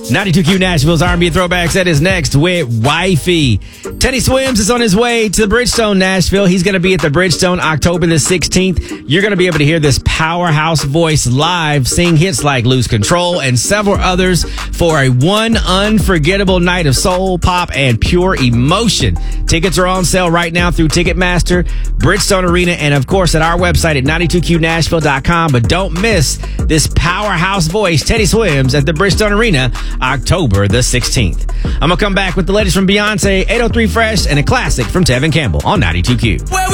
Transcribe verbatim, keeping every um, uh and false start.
ninety-two Q Nashville's R and B Throwbacks. That is next with Wifey. Teddy Swims is on his way to Bridgestone, Nashville. He's going to be at the Bridgestone October the sixteenth. You're going to be able to hear this powerhouse voice live sing hits like Lose Control and several others for a one unforgettable night of soul, pop, and pure emotion. Tickets are on sale right now through Ticketmaster, Bridgestone Arena, and of course at our website at ninety-two Q Nashville dot com. But don't miss this powerhouse voice, Teddy Swims, at the Bridgestone Arena October the sixteenth. I'm going to come back with the latest from Beyonce, eight oh three Fresh, and a classic from Tevin Campbell on ninety-two Q.